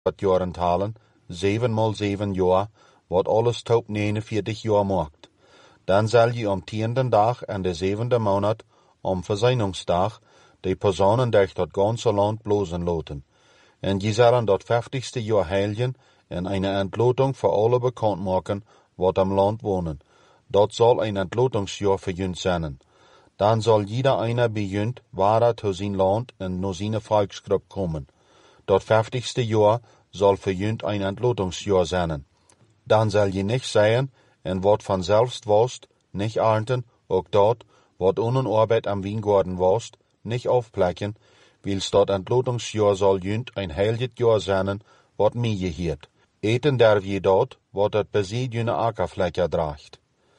wat jaren talen, 7 mal 7 jaar, wat alles tot 49 jaar maakt. Dan zal je 10e dag en de 7e maand, Versöhnungsdag, de personen durch dat ganze land blozen laten. En je zullen dat 50ste jaar heiligen en eine Entlotung voor alle bekend maken, wat am land wonen. Dat zal een Entlotungsjahr für jünt zijn. Dan zal jeder einer bejünt, waar zu zijn land en naar zijn volksgroep komen. Dat 50ste jaar zal für jünt een Entlotungsjahr zijn. Dan zal je niet zeggen, en wat vanzelfs was, nicht ernten, ook dat, wat Arbeid am Weingarten was, nicht aufplekken, wils dat Entlotungsjahr zal jünt een heiliges jaar zijn, wat mij geheert. Eten derf je dat, wat het bezit jüne Ackerfläche draagt.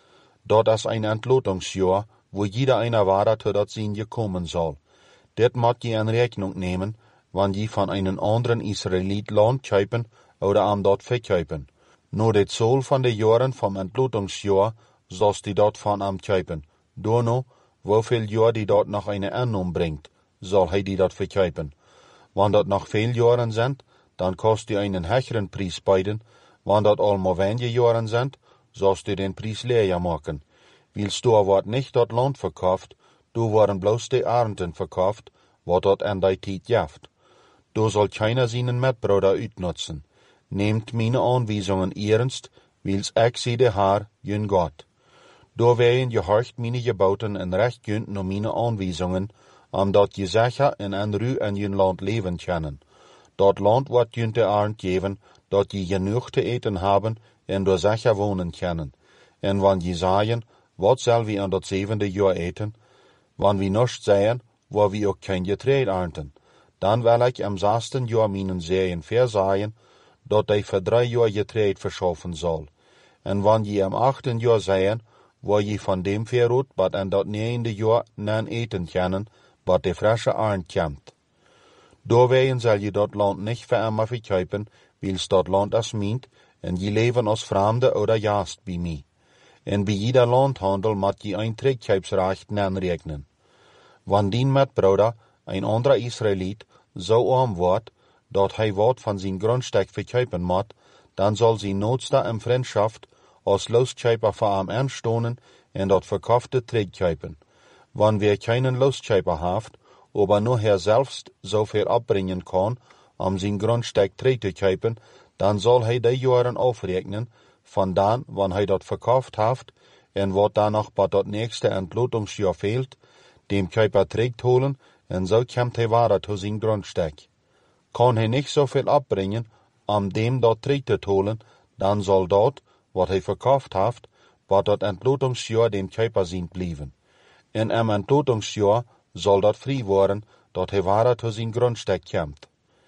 Dat is een Entlotungsjahr, wo jeder einer waar tot dat zijn gekommen zal. Dit moet je in Rechnung nemen, wann je van einen anderen Israelit land kaufen oder am dat verkaufen. No dit Zoll van de jaren vom Entlotungsjahr, zoals die dat van am kaufen. Doorno, hoeveel jaar die dat nog eine Annum bringt, zal hij die dat verkaufen. Wann dat nog veel jaren zijn, dan kost die einen hecheren Preis beiden. Wann dat al maar wenige jaren zijn, zoals die den Preis leer maken. Wils du wordt nicht dat land verkauft, du worden bloos de Ernten verkauft, wat dat en die tijd jaft. Du soll keiner seinen Mitbruder uitnutzen. Nehmt meine Anweisungen ernst, wils ich sie de Herr, jün Gott. Du werden gehorcht meine Geboten en recht jünt no meine Anweisungen, omdat je sicher in en Ruhe in jün Land leven können. Dat Land wordt jünt de Arend geven, dat je genoeg te eten haben en door sicher wohnen können. En wann je sagen, wat zal we aan dat 7e jaar eten? Wann we nichts zeggen, waar we ook kein Getreid ernten. Dan wil ik am 6. jaar mijn zeeën versagen, dat hij voor 3 jaar Getreid verschaffen zal. En wann je am 8. jaar zeggen, waar je van dem verroet, wat en dat 9e jaar nan eten kunnen, wat de frische Arend komt. Doorwegen zal je dat land niet voor immer verkaufen, wils dat land als meent, en je leven als vreemde oder jast bij mij. En bij jeder landhandel moet je een trekkuipsrecht aanrekenen. Wanneer dien metbruder, een andere Israëliet, zo arm wordt, dat hij wat van zijn grundstuk verkaufen moet, dan zal zijn noodste in vriendschaft als loskuiper voor hem aanstonen en dat verkaufte trekkuipen. Wanneer keinen loskuiper heeft, aber nur er selbst zoveel opbrengen kan om zijn grundstuk terug te kuipen, dan zal hij de jaren afrekenen, van dan, wanneer hij dat verkauft heeft, en wat dan nog bij dat nächste Entlotungsjahr fehlt, dem Kuiper terugholen, en zo komt hij weer tot zijn grundstuk. Kan hij niet zoveel opbrengen, om dem dat terug te holen, dan zal dat, wat hij verkauft heeft, bij dat Entlotungsjahr dem Kuiper zijn blijven. En am Entlotungsjahr zal dat vrij worden, dat hij weer tot zijn grundstuk komt.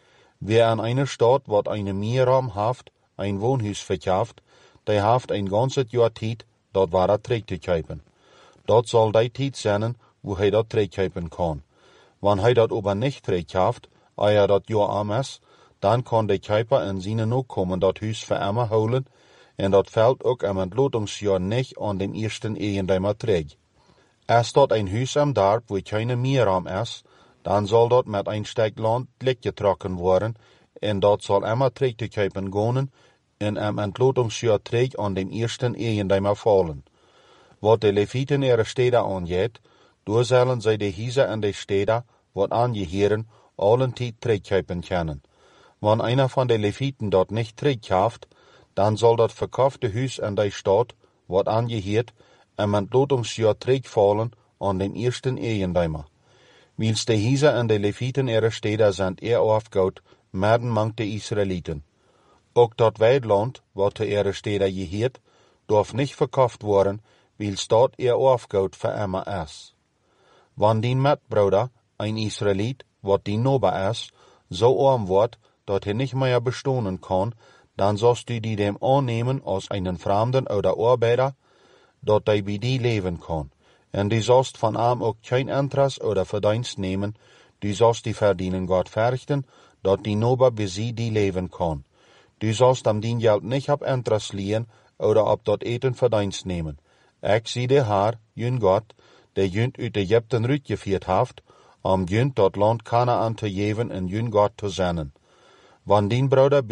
Wer an einer Stadt, wat eine Meerraum haft, ein Wohnhuis verkauft, der haft ein ganzes Jahr Zeit, dat waar terug te kuipen. Dat zal die tijd zijn, wo hij dat terugkuipen kan. Wanneer hij dat aber nicht terugkauft, eer dat jaar am is, dan kan de kuiper in zijn nakomen dat huis voor immer holen, en dat fällt ook am Entlotungsjahr nicht an den ersten Eigendeimer terug. Als dat ein huis am Dorp, wo keine Meerraum is, dan zal dat met een stuk land leeggetrokken worden, en dat zal immer terug te kuipen gaan, en am Entlotungsjahr terug an den ersten Eigendeimer fallen. Wat de Leviten ihre Städte angeht, door zullen zij de huizen en de steden, wat angehören, allen tijd terugkuipen können. Wann einer von de Leviten dort nicht terugkauft, dan zal dat verkaufte huis en de stad, wat angehört, am Entlotungsjahr terugfallen an den ersten Eigendeimer. Wils de huizen en de Leviten ihre Städte sind aufgebaut, werden mank de Israeliten. Ook dat Weidland, wat te ihre Städte gehört, darf nicht verkauft worden, wils dat aufgebaut für immer is. Wann dien Mitbruder, ein Israelit, wat die Nober is, so arm wordt, dat hij nicht mehr bestonen kann, dan sollst du die dem annehmen als einen Fremden oder Arbeiter, dat hij bij die leven kann. En du sollst von ihm auch kein Interesse oder Verdienst nehmen, du sollst die verdienen Gott verrichten, dat die Nober bij sie die leven kann. Du sollst am dien Geld nicht ab Interesse liehen oder ab dat Eten Verdienst nehmen. Ich zie de Herr, jün Gott, der jünt uit Egypten uitgeführt haft, om jünt dat land Kanaan te geven en jün Gott te zennen. Wann dien Bruder